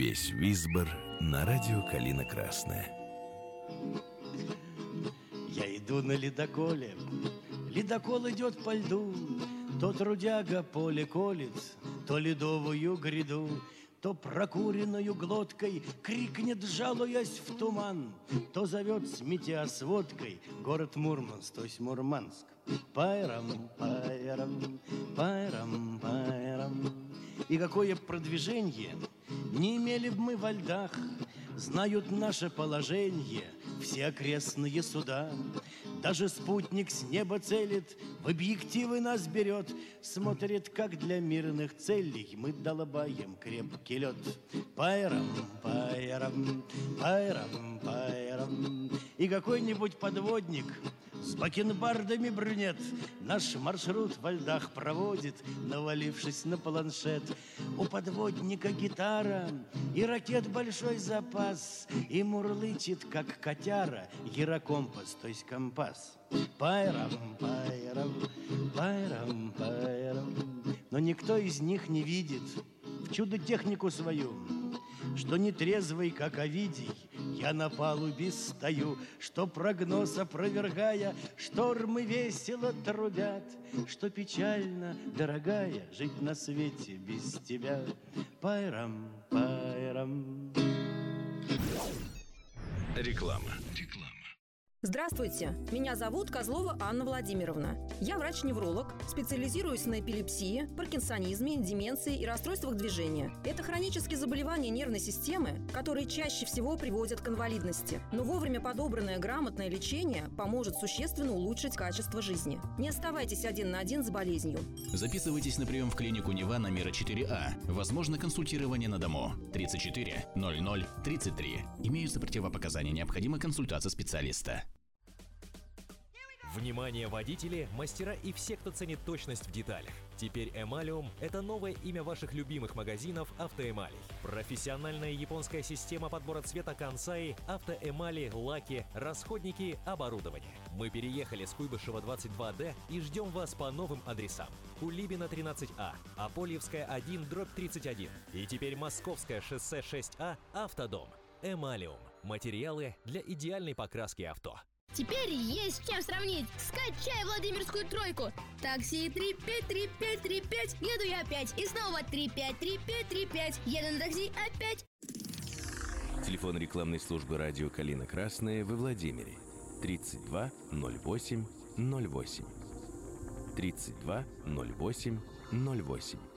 Весь Висбор на радио «Калина Красная». Я иду на ледоколе, ледокол идет по льду, то трудяга поле колет, то ледовую гряду, то прокуренную глоткой крикнет, жалуясь в туман, то зовет, сметя с водкой, город Мурманск, то есть Мурманск. Пайрам, пайрам, пайрам, пайрам. И какое продвижение не имели б мы во льдах, знают наше положение все окрестные суда. Даже спутник с неба целит, в объективы нас берет, смотрит, как для мирных целей мы долобаем крепкий лед. Пайрам, пайрам, пайрам, пайрам. И какой-нибудь подводник с бакенбардами брюнет наш маршрут во льдах проводит, навалившись на планшет. У подводника гитара и ракет большой запас, и мурлычет, как котяра, гирокомпас, то есть компас. Пайрам, пайрам, пайрам, пайрам. Но никто из них не видит в чудо-технику свою, что нетрезвый, как Овидий, я на палубе стою, что прогноз опровергая, штормы весело трубят, что печально, дорогая, жить на свете без тебя. Пайрам, пайрам. Реклама. Здравствуйте, меня зовут Козлова Анна Владимировна. Я врач-невролог, специализируюсь на эпилепсии, паркинсонизме, деменции и расстройствах движения. Это хронические заболевания нервной системы, которые чаще всего приводят к инвалидности. Но вовремя подобранное грамотное лечение поможет существенно улучшить качество жизни. Не оставайтесь один на один с болезнью. Записывайтесь на прием в клинику Нева номера 4А. Возможно консультирование на дому. 34 00 33. Имеются противопоказания. Необходима консультация специалиста. Внимание, водители, мастера и все, кто ценит точность в деталях. Теперь Эмалиум – это новое имя ваших любимых магазинов автоэмалей. Профессиональная японская система подбора цвета Kansai, автоэмали, лаки, расходники, оборудование. Мы переехали с Куйбышева 22D и ждем вас по новым адресам. Кулибина 13А, Апольевская 1/31 и теперь Московское шоссе 6А, Автодом. Эмалиум – материалы для идеальной покраски авто. Теперь есть с чем сравнить. Скачай Владимирскую тройку. Такси 353535. Еду я опять. И снова 353535. Еду на такси опять. Телефон рекламной службы радио «Калина Красная» во Владимире. 32 08 08. 32 08 08.